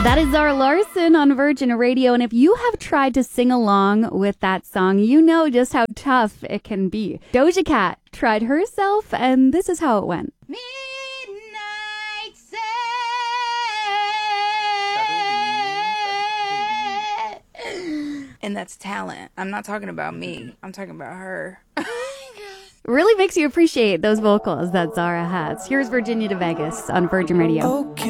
That is Zara Larsson on Virgin Radio, and if you have tried to sing along with that song, you know just how tough it can be. Doja Cat tried herself, and this is how it went. Midnight Sun. And that's talent. I'm not talking about me. I'm talking about her. Really makes you appreciate those vocals that Zara has. Here's Virginia de Vegas on Virgin Radio. Okay.